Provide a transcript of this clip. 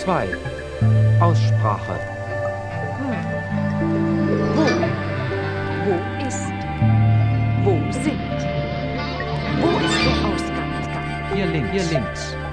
2. Aussprache. Wo ist? Wo sind? Wo ist der Ausgangsgang? Hier links.